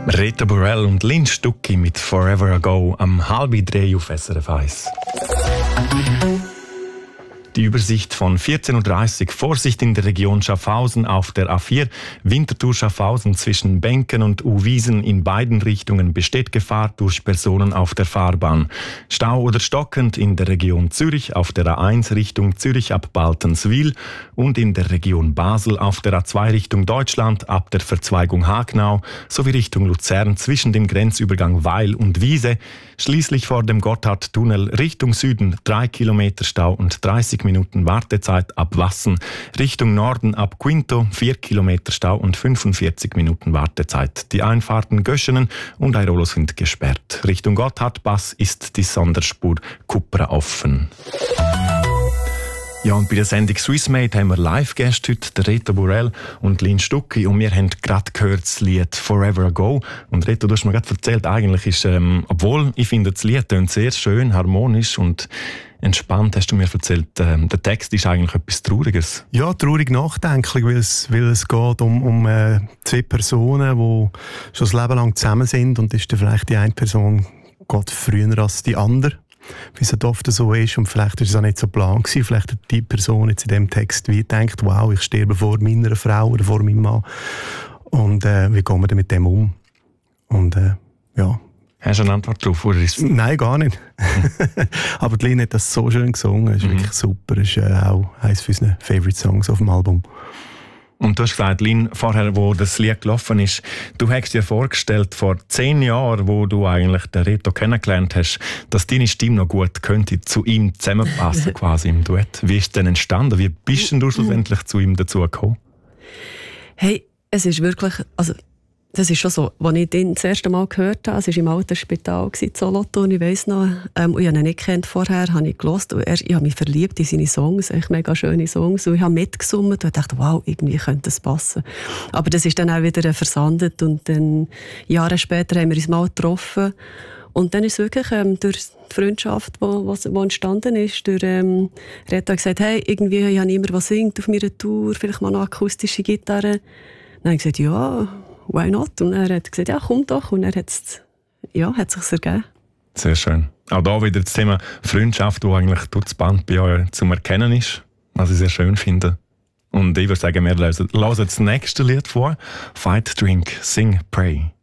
Rita Burrell und Lynn Stucki mit «Forever Ago» am 2:30 auf SRF 1. Die Übersicht von 14:30 Uhr. Vorsicht in der Region Schaffhausen auf der A4. Winterthur Schaffhausen zwischen Benken und Uwiesen in beiden Richtungen besteht Gefahr durch Personen auf der Fahrbahn. Stau oder stockend in der Region Zürich auf der A1 Richtung Zürich ab Baltenswil und in der Region Basel auf der A2 Richtung Deutschland ab der Verzweigung Hagnau sowie Richtung Luzern zwischen dem Grenzübergang Weil und Wiese. Schließlich vor dem Gotthardtunnel Richtung Süden 3 Kilometer Stau und 30 Minuten Wartezeit ab Wassen. Richtung Norden ab Quinto 4 Kilometer Stau und 45 Minuten Wartezeit. Die Einfahrten Göschenen und Airolo sind gesperrt. Richtung Gotthardpass ist die Sonderspur Kupra offen. Ja, und bei der Sendung Swissmade haben wir Live-Gäste heute, der Rita Burrell und Lynn Stucki. Und wir haben gerade gehört das Lied «Forever Ago». Und Rita, du hast mir gerade erzählt, eigentlich ist, obwohl ich finde, das Lied tönt sehr schön, harmonisch und entspannt, hast du mir erzählt, der Text ist eigentlich etwas Trauriges. Ja, traurig nachdenklich, weil es geht um zwei Personen, die schon das Leben lang zusammen sind und ist dann vielleicht die eine Person geht früher als die andere. Wie es oft so ist und vielleicht ist es auch nicht so plan gewesen. Vielleicht hat die Person jetzt in diesem Text wie gedacht, wow, ich sterbe vor meiner Frau oder vor meinem Mann und wie gehen wir denn mit dem um? Und ja. Hast du eine Antwort darauf? Oder ist Nein, gar nicht. Aber die Lynn hat das so schön gesungen, ist wirklich super, ist auch eines von unseren Favorite Songs auf dem Album. Und du hast gesagt, Lynn, vorher, wo das Lied gelaufen ist, du hast dir vorgestellt, vor 10 Jahren, wo du eigentlich den Reto kennengelernt hast, dass deine Stimme noch gut könnte zu ihm zusammenpassen, quasi im Duett. Wie ist denn entstanden? Wie bist denn du schlussendlich zu ihm dazu gekommen? Hey, es ist wirklich, also das ist schon so, als ich ihn das erste Mal gehört habe, es war im alten Spital in Solothurn, ich weiss noch, und ich habe ihn nicht gekannt vorher, habe ich gehört und ich habe mich verliebt in seine Songs, echt mega schöne Songs, und ich habe mitgesummt und dachte, wow, irgendwie könnte das passen. Aber das ist dann auch wieder versandet und dann Jahre später haben wir uns mal getroffen und dann ist es wirklich durch die Freundschaft, die entstanden ist, durch Reto hat gesagt, hey, irgendwie ich habe niemand, der singt auf meiner Tour, vielleicht mal eine akustische Gitarre. Dann habe ich gesagt, ja, why not? Und er hat gesagt, ja, komm doch. Und er hat es sich ergeben. Sehr schön. Auch da wieder das Thema Freundschaft, das eigentlich durch das Band bei euch zum Erkennen ist, was ich sehr schön finde. Und ich würde sagen, wir hören das nächste Lied vor. Fight, Drink, Sing, Pray.